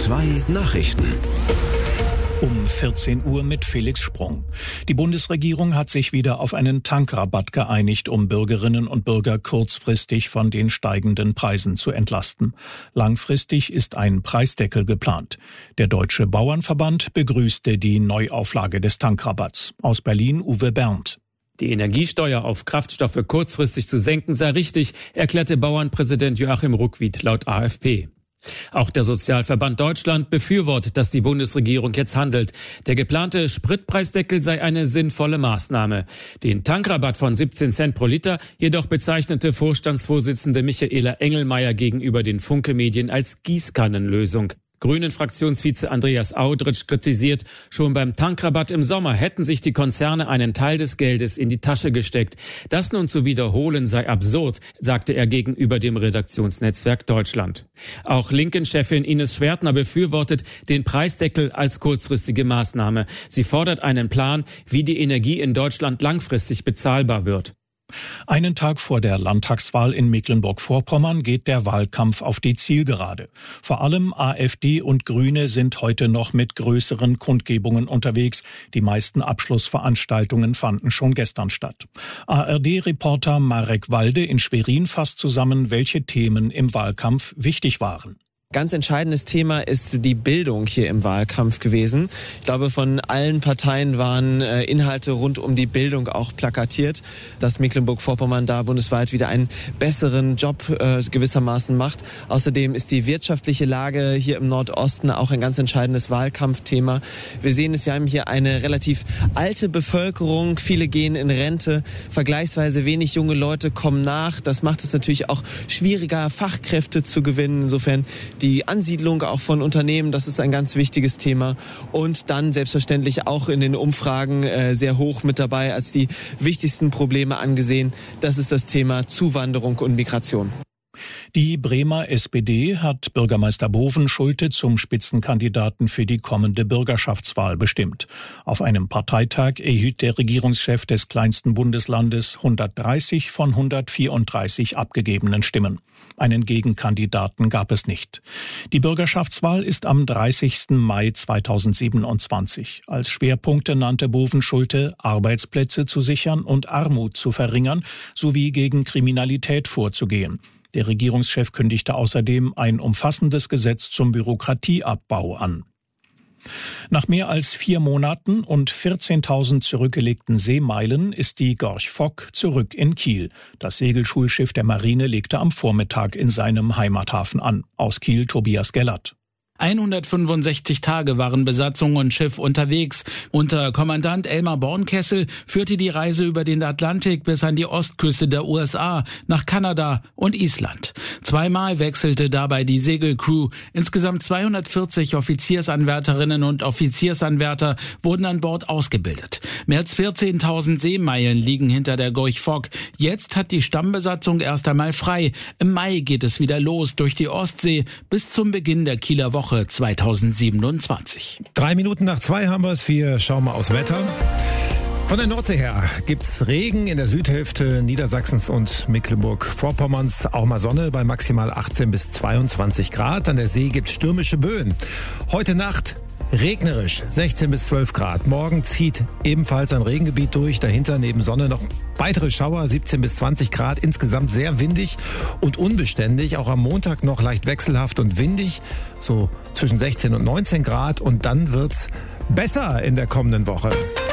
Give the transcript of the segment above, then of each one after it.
2 Nachrichten. Um 14 Uhr mit Felix Sprung. Die Bundesregierung hat sich wieder auf einen Tankrabatt geeinigt, um Bürgerinnen und Bürger kurzfristig von den steigenden Preisen zu entlasten. Langfristig ist ein Preisdeckel geplant. Der Deutsche Bauernverband begrüßte die Neuauflage des Tankrabatts. Aus Berlin Uwe Berndt. Die Energiesteuer auf Kraftstoffe kurzfristig zu senken sei richtig, erklärte Bauernpräsident Joachim Ruckwied laut AfP. Auch der Sozialverband Deutschland befürwortet, dass die Bundesregierung jetzt handelt. Der geplante Spritpreisdeckel sei eine sinnvolle Maßnahme. Den Tankrabatt von 17 Cent pro Liter jedoch bezeichnete Vorstandsvorsitzende Michaela Engelmeier gegenüber den Funke-Medien als Gießkannenlösung. Grünen-Fraktionsvize Andreas Audritsch kritisiert, schon beim Tankrabatt im Sommer hätten sich die Konzerne einen Teil des Geldes in die Tasche gesteckt. Das nun zu wiederholen sei absurd, sagte er gegenüber dem Redaktionsnetzwerk Deutschland. Auch Linken-Chefin Ines Schwertner befürwortet den Preisdeckel als kurzfristige Maßnahme. Sie fordert einen Plan, wie die Energie in Deutschland langfristig bezahlbar wird. Einen Tag vor der Landtagswahl in Mecklenburg-Vorpommern geht der Wahlkampf auf die Zielgerade. Vor allem AfD und Grüne sind heute noch mit größeren Kundgebungen unterwegs. Die meisten Abschlussveranstaltungen fanden schon gestern statt. ARD-Reporter Marek Walde in Schwerin fasst zusammen, welche Themen im Wahlkampf wichtig waren. Ganz entscheidendes Thema ist die Bildung hier im Wahlkampf gewesen. Ich glaube, von allen Parteien waren Inhalte rund um die Bildung auch plakatiert, dass Mecklenburg-Vorpommern da bundesweit wieder einen besseren Job gewissermaßen macht. Außerdem ist die wirtschaftliche Lage hier im Nordosten auch ein ganz entscheidendes Wahlkampfthema. Wir sehen es, wir haben hier eine relativ alte Bevölkerung. Viele gehen in Rente. Vergleichsweise wenig junge Leute kommen nach. Das macht es natürlich auch schwieriger, Fachkräfte zu gewinnen. Insofern die Ansiedlung auch von Unternehmen, das ist ein ganz wichtiges Thema. Und dann selbstverständlich auch in den Umfragen sehr hoch mit dabei als die wichtigsten Probleme angesehen. Das ist das Thema Zuwanderung und Migration. Die Bremer SPD hat Bürgermeister Bovenschulte zum Spitzenkandidaten für die kommende Bürgerschaftswahl bestimmt. Auf einem Parteitag erhielt der Regierungschef des kleinsten Bundeslandes 130 von 134 abgegebenen Stimmen. Einen Gegenkandidaten gab es nicht. Die Bürgerschaftswahl ist am 30. Mai 2027. Als Schwerpunkte nannte Bovenschulte, Arbeitsplätze zu sichern und Armut zu verringern sowie gegen Kriminalität vorzugehen. Der Regierungschef kündigte außerdem ein umfassendes Gesetz zum Bürokratieabbau an. Nach mehr als 4 Monaten und 14.000 zurückgelegten Seemeilen ist die Gorch Fock zurück in Kiel. Das Segelschulschiff der Marine legte am Vormittag in seinem Heimathafen an. Aus Kiel Tobias Gellert. 165 Tage waren Besatzung und Schiff unterwegs. Unter Kommandant Elmar Bornkessel führte die Reise über den Atlantik bis an die Ostküste der USA, nach Kanada und Island. 2-mal wechselte dabei die Segelcrew. Insgesamt 240 Offiziersanwärterinnen und Offiziersanwärter wurden an Bord ausgebildet. Mehr als 14.000 Seemeilen liegen hinter der Gorch Fock. Jetzt hat die Stammbesatzung erst einmal frei. Im Mai geht es wieder los durch die Ostsee bis zum Beginn der Kieler Woche 2027. 2:03 haben wir es. Wir schauen mal aufs Wetter. Von der Nordsee her gibt's Regen in der Südhälfte Niedersachsens und Mecklenburg-Vorpommerns. Auch mal Sonne bei maximal 18 bis 22 Grad. An der See gibt's stürmische Böen. Heute Nacht regnerisch, 16 bis 12 Grad. Morgen zieht ebenfalls ein Regengebiet durch. Dahinter neben Sonne noch weitere Schauer, 17 bis 20 Grad. Insgesamt sehr windig und unbeständig. Auch am Montag noch leicht wechselhaft und windig. So zwischen 16 und 19 Grad. Und dann wird's besser in der kommenden Woche.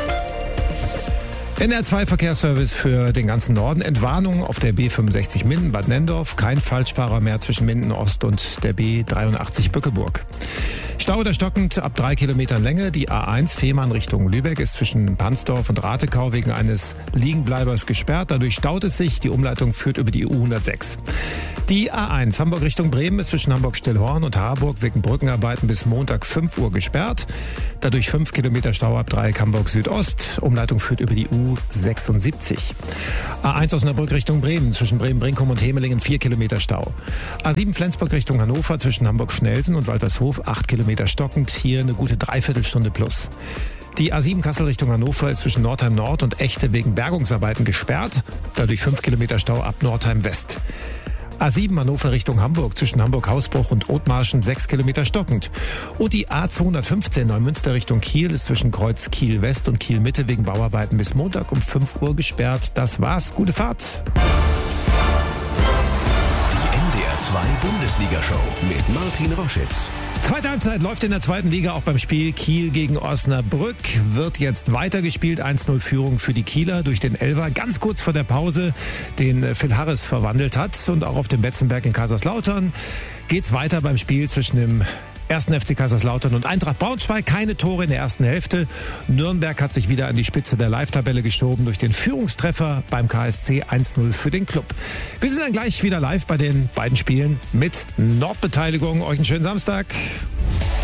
NR2 Verkehrsservice für den ganzen Norden. Entwarnung auf der B65 Minden-Bad Nenndorf. Kein Falschfahrer mehr zwischen Minden Ost und der B83 Bückeburg. Stau oder stockend ab 3 Kilometern Länge. Die A1 Fehmarn Richtung Lübeck ist zwischen Pansdorf und Ratekau wegen eines Liegenbleibers gesperrt. Dadurch staut es sich. Die Umleitung führt über die U106. Die A1 Hamburg Richtung Bremen ist zwischen Hamburg-Stillhorn und Harburg wegen Brückenarbeiten bis Montag 5 Uhr gesperrt. Dadurch 5 Kilometer Stau ab Dreieck Hamburg Südost. Umleitung führt über die U76. A1 Osnabrück Richtung Bremen zwischen Bremen-Brinkum und Hemelingen 4 Kilometer Stau. A7 Flensburg Richtung Hannover zwischen Hamburg-Schnelsen und Waltershof 8 Kilometer stockend. Hier eine gute Dreiviertelstunde plus. Die A7 Kassel Richtung Hannover ist zwischen Nordheim Nord und Echte wegen Bergungsarbeiten gesperrt. Dadurch 5 Kilometer Stau ab Nordheim West. A7 Hannover Richtung Hamburg zwischen Hamburg-Hausbruch und Othmarschen 6 Kilometer stockend. Und die A215 Neumünster Richtung Kiel ist zwischen Kreuz Kiel-West und Kiel-Mitte wegen Bauarbeiten bis Montag um 5 Uhr gesperrt. Das war's. Gute Fahrt. Die NDR 2 Bundesliga-Show mit Martin Roschitz. Zweite Halbzeit läuft in der zweiten Liga auch beim Spiel Kiel gegen Osnabrück. Wird jetzt weitergespielt. 1-0 Führung für die Kieler durch den Elfer. Ganz kurz vor der Pause, den Phil Harris verwandelt hat. Und auch auf dem Betzenberg in Kaiserslautern geht's weiter beim Spiel zwischen dem 1. FC Kaiserslautern und Eintracht Braunschweig. Keine Tore in der ersten Hälfte. Nürnberg hat sich wieder an die Spitze der Live-Tabelle geschoben durch den Führungstreffer beim KSC 1-0 für den Club. Wir sind dann gleich wieder live bei den beiden Spielen mit Nordbeteiligung. Euch einen schönen Samstag.